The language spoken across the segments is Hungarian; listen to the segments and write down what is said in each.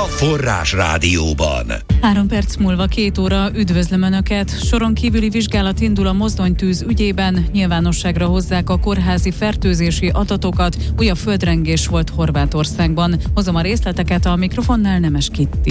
Forrás Rádióban. 3 perc múlva 2 óra, üdvözlöm Önöket. Soron kívüli vizsgálat indul a mozdonytűz ügyében, nyilvánosságra hozzák a kórházi fertőzési adatokat, újabb földrengés volt Horvátországban. Hozom a részleteket, a mikrofonnál Nemes Kitti.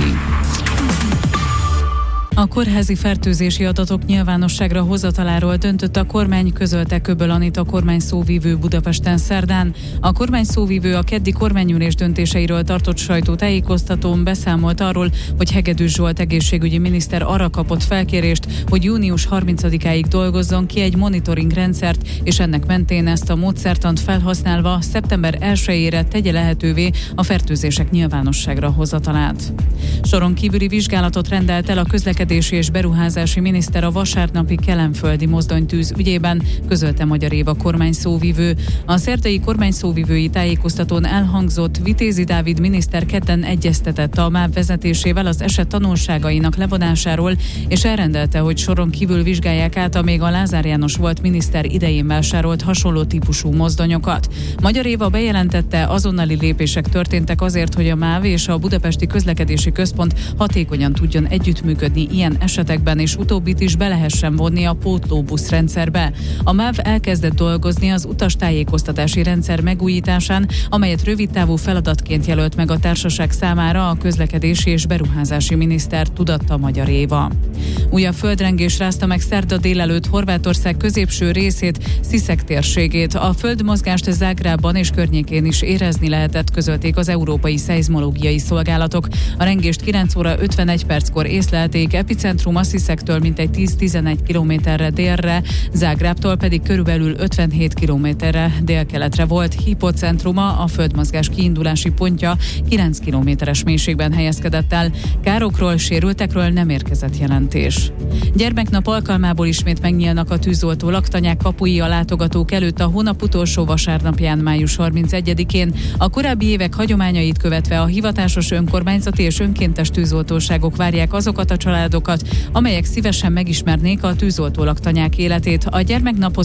A kórházi fertőzési adatok nyilvánosságra hozataláról döntött a kormány, közölte Köböl Anita kormányszóvivő Budapesten szerdán. A kormányszóvivő a keddi kormányülés döntéseiről tartott sajtótájékoztatón beszámolt arról, hogy Hegedűs Zsolt egészségügyi miniszter arra kapott felkérést, hogy június 30-áig dolgozzon ki egy monitoring rendszert, és ennek mentén ezt a módszertant felhasználva szeptember 1-ére tegye lehetővé a fertőzések nyilvánosságra hozatalát. Soron kívüli vizsgálatot rendelt el a közlekedési és beruházási miniszter a vasárnapi kelenföldi mozdonytűz ügyében, közölte Magyar Éva kormányszóvivő. A szerdai kormányszóvivői tájékoztatón elhangzott, Vitézi Dávid miniszter kedden egyeztetett a MÁV vezetésével az eset tanulságainak levonásáról, és elrendelte, hogy soron kívül vizsgálják át a még a Lázár János volt miniszter idején vásárolt hasonló típusú mozdonyokat. Magyar Éva bejelentette, azonnali lépések történtek azért, hogy a MÁV és a Budapesti Közlekedési Központ hatékonyan tudjon együttműködni ilyen esetekben, és utóbbit is be lehessen vonni a pótlóbusz rendszerbe. A MÁV elkezdett dolgozni az utastájékoztatási rendszer megújításán, amelyet rövidtávú feladatként jelölt meg a társaság számára a közlekedési és beruházási miniszter, tudatta Magyar Éva. Újabb földrengés rázta meg szerda délelőtt Horvátország középső részét, Sziszek térségét. A földmozgást Zágrábban és környékén is érezni lehetett, közölték az európai szeizmológiai szolgálatok. A rengést 9 óra 51 perckor észlelték, epicentruma Sziszektől mintegy 10-11 kilométerre délre, Zágrábtól pedig körülbelül 57 kilométerre délkeletre volt. Hipocentruma, a földmozgás kiindulási pontja 9 kilométeres mélységben helyezkedett el. Károkról, sérültekről nem érkezett jelentés. Gyermeknap alkalmából ismét megnyílnak a tűzoltó laktanyák kapui a látogatók előtt a hónap utolsó vasárnapján, május 31-én. A korábbi évek hagyományait követve a hivatásos önkormányzati és önkéntes tűzoltóságok várják azokat a családokat, amelyek szívesen megismernék a tűzoltó laktanyák életét. A gyermeknaphoz